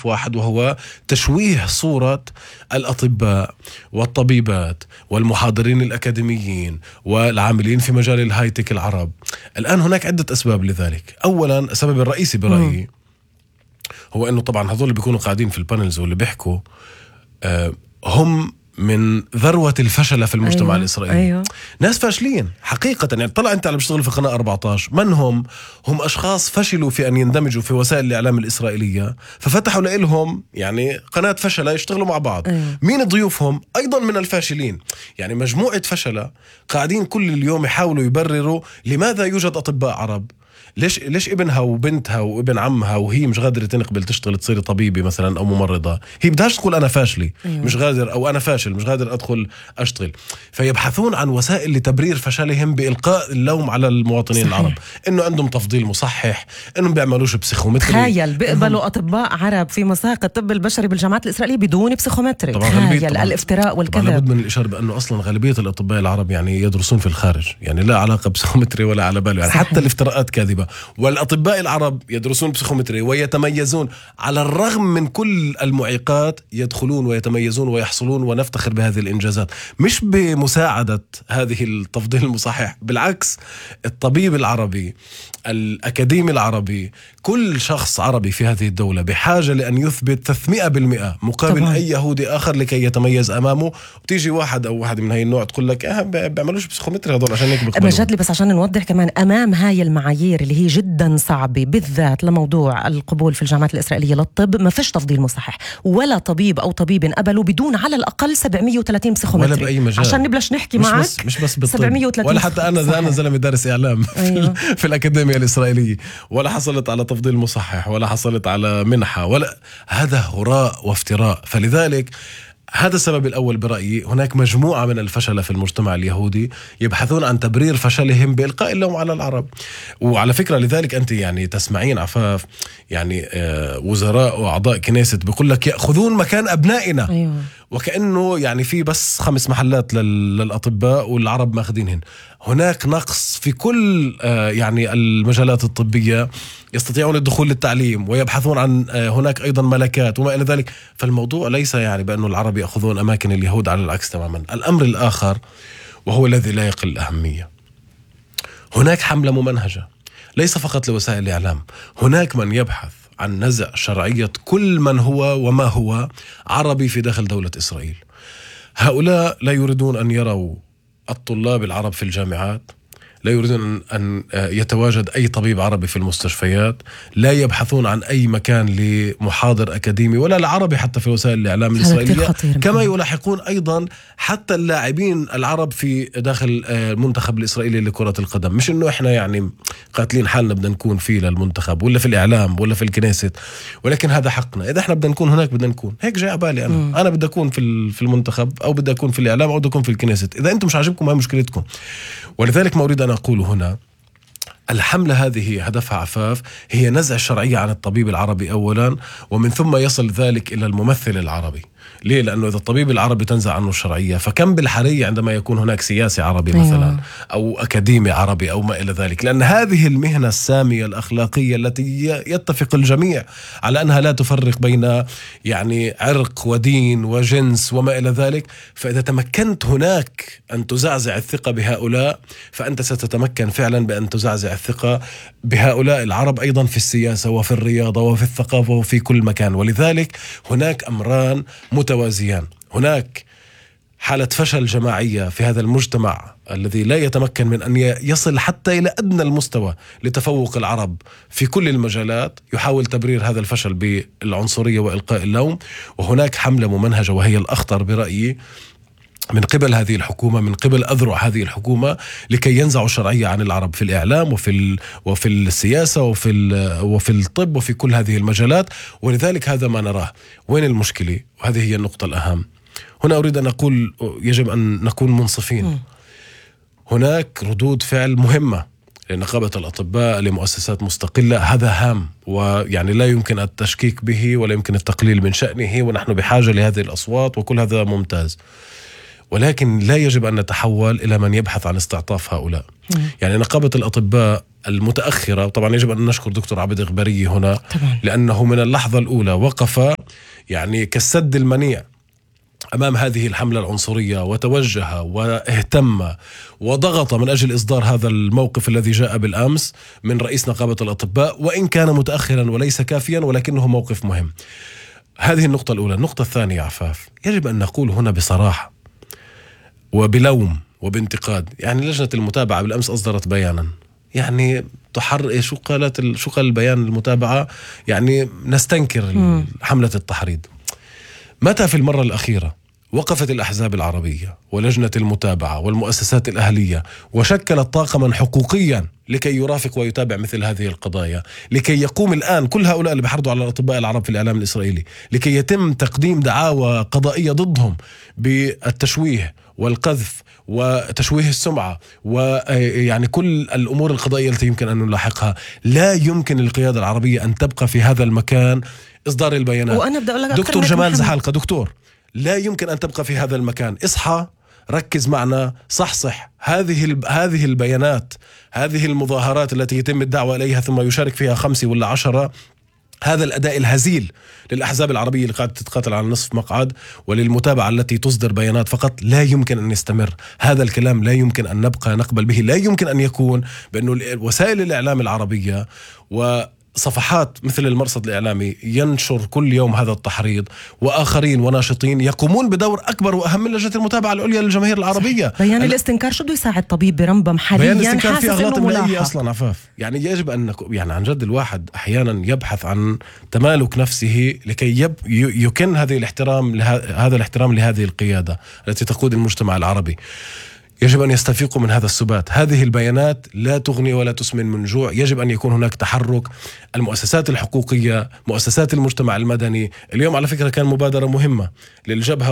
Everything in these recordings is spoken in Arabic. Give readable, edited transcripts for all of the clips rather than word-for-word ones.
هدف واحد، وهو تشويه صورة الأطباء والطبيبات والمحاضرين الأكاديميين والعاملين في مجال الهايتك العرب. الآن هناك عدة أسباب لذلك. أولا السبب الرئيسي برأيي هو أنه طبعا هذول بيكونوا قاعدين في البانلز واللي بيحكوا هم من ذروة الفشل في المجتمع الإسرائيلي. ناس فاشلين حقيقة. يعني طلع أنت على بيشتغل في قناة 14، من هم أشخاص فشلوا في أن يندمجوا في وسائل الإعلام الإسرائيلية، ففتحوا لهم يعني قناة فشلة يشتغلوا مع بعض. مين ضيوفهم؟ أيضا من الفاشلين. يعني مجموعة فشلة قاعدين كل اليوم يحاولوا يبرروا لماذا يوجد أطباء عرب. ليش ابنها وبنتها وابن عمها وهي مش قادرة تنقبل تشتغل تصير طبيبة مثلا أو ممرضة، هي بدهاش تقول أنا فاشلة مش قادر، أو أنا فاشل مش قادر أدخل أشتغل. فيبحثون عن وسائل لتبرير فشلهم بإلقاء اللوم على المواطنين العرب، إنه عندهم تفضيل مصحح، إنهم بيعملوش بسيخومتري. تخيل بيقبلوا أطباء عرب في مساق الطب البشري بالجامعات الإسرائيلية بدون بسيخومتري. تخيل الافتراء والكذب. لابد من الإشارة بأنه أصلا غالبية الأطباء العرب يعني يدرسون في الخارج، يعني لا علاقة بسيخومتري ولا على باله. يعني حتى الافتراءات كاذبة. والأطباء العرب يدرسون بسيخومتري ويتميزون على الرغم من كل المعيقات، يدخلون ويتميزون ويحصلون، ونفتخر بهذه الإنجازات مش بمساعدة هذه التفضيل المصحح. بالعكس، الطبيب العربي، الأكاديمي العربي، كل شخص عربي في هذه الدولة بحاجة لأن يثبت 300% مقابل طبعا أي يهودي آخر لكي يتميز أمامه. وتيجي واحد أو واحد من هاي النوع تقول لك بيعملوش بسيخومتري هذول عشان يقبلوا. مجد بس عشان نوضح كمان أمام هاي المعايير اللي هي جدا صعبة بالذات لموضوع القبول في الجامعات الإسرائيلية للطب، ما فيش تفضيل مصحح ولا طبيب أو طبيب قبلوا بدون على الأقل 730 بسيخومتري ولا بأي مجال. عشان نبلش نحكي مش معك مش بس بالطب، ولا حتى أنا زلمة دارس إعلام في الأكاديمية الإسرائيلية، ولا حصلت على تفضيل مصحح ولا حصلت على منحة، ولا. هذا هراء وافتراء. فلذلك هذا السبب الأول برأيي. هناك مجموعة من الفشل في المجتمع اليهودي يبحثون عن تبرير فشلهم بإلقاء اللوم على العرب. وعلى فكرة لذلك أنت يعني تسمعين عفاف يعني وزراء وأعضاء كنيست بيقول لك يأخذون مكان أبنائنا. وكأنه يعني في بس 5 محلات للأطباء والعرب ماخذينهن. هناك نقص في كل يعني المجالات الطبية، يستطيعون الدخول للتعليم ويبحثون عن هناك أيضا ملكات وما إلى ذلك. فالموضوع ليس يعني بأنه العرب يأخذون أماكن اليهود، على العكس تماما. الأمر الآخر وهو الذي لا يقل الأهمية، هناك حملة ممنهجة ليس فقط لوسائل الإعلام. هناك من يبحث عن نزع شرعية كل من هو وما هو عربي في داخل دولة إسرائيل. هؤلاء لا يريدون أن يروا الطلاب العرب في الجامعات، لا يريدون أن يتواجد أي طبيب عربي في المستشفيات، لا يبحثون عن أي مكان لمحاضر أكاديمي ولا العربي حتى في وسائل الإعلام الإسرائيلية. كما يلاحقون أيضا حتى اللاعبين العرب في داخل المنتخب الإسرائيلي لكرة القدم. مش إنه إحنا يعني قاتلين حالنا بدنا نكون فيه للمنتخب ولا في الإعلام ولا في الكنيست، ولكن هذا حقنا. إذا إحنا بدنا نكون هناك بدنا نكون هيك. جاي عبالي أنا بدي أكون في المنتخب أو بدي أكون في الإعلام أو بدي أكون في الكنيست. إذا أنتم مش عاجبكم هاي مشكلتكم. ولذلك ما أريد أن أقول هنا، الحملة هذه هدفها عفاف هي نزع الشرعية عن الطبيب العربي أولا، ومن ثم يصل ذلك إلى الممثل العربي. ليه؟ لأنه إذا الطبيب العربي تنزع عنه الشرعية، فكم بالحري عندما يكون هناك سياسي عربي مثلا أو أكاديمي عربي أو ما إلى ذلك. لأن هذه المهنة السامية الأخلاقية التي يتفق الجميع على أنها لا تفرق بين يعني عرق ودين وجنس وما إلى ذلك. فإذا تمكنت هناك أن تزعزع الثقة بهؤلاء، فأنت ستتمكن فعلا بأن تزعزع الثقة بهؤلاء العرب أيضا في السياسة وفي الرياضة وفي الثقافة وفي كل مكان. ولذلك هناك أمران متوازيان. هناك حالة فشل جماعية في هذا المجتمع الذي لا يتمكن من أن يصل حتى إلى أدنى المستوى لتفوق العرب في كل المجالات، يحاول تبرير هذا الفشل بالعنصرية وإلقاء اللوم. وهناك حملة ممنهجة وهي الأخطر برأيي من قبل هذه الحكومة، من قبل أذرع هذه الحكومة، لكي ينزعوا الشرعية عن العرب في الإعلام وفي السياسة وفي الطب وفي كل هذه المجالات. ولذلك هذا ما نراه. وين المشكلة؟ وهذه هي النقطة الأهم. هنا أريد أن أقول يجب أن نكون منصفين. هناك ردود فعل مهمة لنقابة الأطباء لمؤسسات مستقلة، هذا هام ويعني لا يمكن التشكيك به ولا يمكن التقليل من شأنه، ونحن بحاجة لهذه الأصوات وكل هذا ممتاز. ولكن لا يجب أن نتحول إلى من يبحث عن استعطاف هؤلاء. يعني نقابة الأطباء المتأخرة، طبعا يجب أن نشكر دكتور عبد إغباري هنا طبعا، لأنه من اللحظة الأولى وقف يعني كالسد المنيع أمام هذه الحملة العنصرية، وتوجه واهتم وضغط من أجل إصدار هذا الموقف الذي جاء بالأمس من رئيس نقابة الأطباء، وإن كان متأخرا وليس كافيا ولكنه موقف مهم. هذه النقطة الأولى. النقطة الثانية عفاف، يجب أن نقول هنا بصراحة وبلوم وبانتقاد. يعني لجنة المتابعة بالأمس أصدرت بيانا، يعني شو قال البيان المتابعة؟ يعني نستنكر حملة التحريض. متى في المرة الأخيرة وقفت الأحزاب العربية ولجنة المتابعة والمؤسسات الأهلية وشكلت طاقما حقوقيا لكي يرافق ويتابع مثل هذه القضايا، لكي يقوم الآن كل هؤلاء اللي بيحرضوا على الأطباء العرب في الإعلام الإسرائيلي لكي يتم تقديم دعاوى قضائية ضدهم بالتشويه والقذف وتشويه السمعة ويعني كل الأمور القضائية التي يمكن أن نلاحقها؟ لا يمكن للقيادة العربية أن تبقى في هذا المكان إصدار البيانات. وأنا بدي أقول لك دكتور جمال زحالقة، دكتور، لا يمكن أن تبقى في هذا المكان. اصحى، ركز معنا، صحصح. هذه البيانات، هذه المظاهرات التي يتم الدعوة إليها ثم يشارك فيها 5 ولا 10، هذا الأداء الهزيل للأحزاب العربية اللي قاعدة تتقاتل على نصف مقعد وللمتابعة التي تصدر بيانات فقط، لا يمكن أن يستمر هذا الكلام. لا يمكن أن نبقى نقبل به. لا يمكن أن يكون بأنه وسائل الإعلام العربية وصفحات مثل المرصد الإعلامي ينشر كل يوم هذا التحريض، وآخرين وناشطين يقومون بدور أكبر وأهم من لجنة المتابعة العليا للجماهير العربية. بيان الاستنكار شو بده يساعد طبيب برمبم حاليا؟ بيان الاستنكار فيه أغلاط إملائية أصلا عفاف. يعني يجب أن يعني عن جد الواحد أحيانا يبحث عن تمالك نفسه لكي يكن هذا الاحترام لهذه القيادة التي تقود المجتمع العربي. يجب أن يستفيقوا من هذا السبات. هذه البيانات لا تغني ولا تسمن من جوع. يجب أن يكون هناك تحرك. المؤسسات الحقوقية، مؤسسات المجتمع المدني، اليوم على فكرة كان مبادرة مهمة للجبهة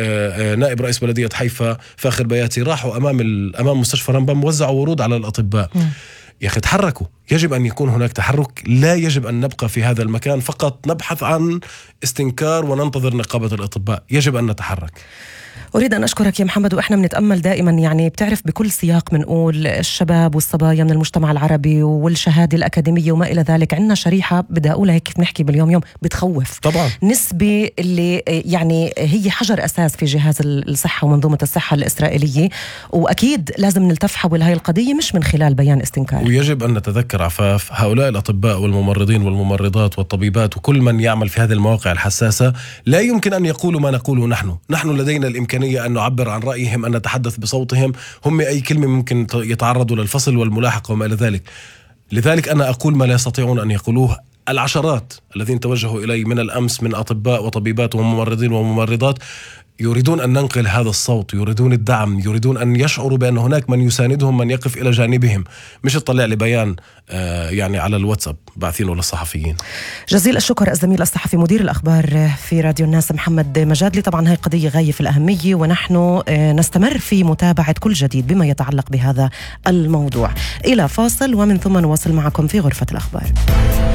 ولنائب رئيس بلدية حيفا فاخر بياتي، راحوا أمام مستشفى رمبم وزعوا ورود على الأطباء. يا أخي تحركوا. يجب أن يكون هناك تحرك. لا يجب أن نبقى في هذا المكان فقط نبحث عن استنكار وننتظر نقابة الأطباء. يجب أن نتحرك. أريد أن أشكرك يا محمد، وإحنا بنتأمل دائما، يعني بتعرف بكل سياق بنقول الشباب والصبايا من المجتمع العربي والشهادة الأكاديمية وما إلى ذلك. عندنا شريحة بدي أقولها هيك بنحكي باليوم بتخوف طبعا. نسبة اللي يعني هي حجر أساس في جهاز الصحة ومنظومة الصحة الإسرائيلية، وأكيد لازم نلتف حول هاي القضية مش من خلال بيان استنكار. ويجب أن نتذكر عفاف هؤلاء الأطباء والممرضين والممرضات والطبيبات وكل من يعمل في هذه المواقع الحساسة لا يمكن أن يقولوا ما نقوله نحن لدينا الإمكانية أن نعبر عن رأيهم، أن نتحدث بصوتهم. هم أي كلمة ممكن يتعرضوا للفصل والملاحقة وما إلى ذلك. لذلك أنا أقول ما لا يستطيعون أن يقولوه العشرات الذين توجهوا إلي من الأمس من أطباء وطبيبات وممرضين وممرضات، يريدون أن ننقل هذا الصوت، يريدون الدعم، يريدون أن يشعروا بأن هناك من يساندهم، من يقف إلى جانبهم، مش تطلع لي بيان يعني على الواتساب بعثينه للصحفيين. جزيل الشكر الزميل الصحفي مدير الأخبار في راديو الناس محمد مجادلي. طبعا هاي قضية غاية في الأهمية، ونحن نستمر في متابعة كل جديد بما يتعلق بهذا الموضوع. إلى فاصل ومن ثم نواصل معكم في غرفة الأخبار.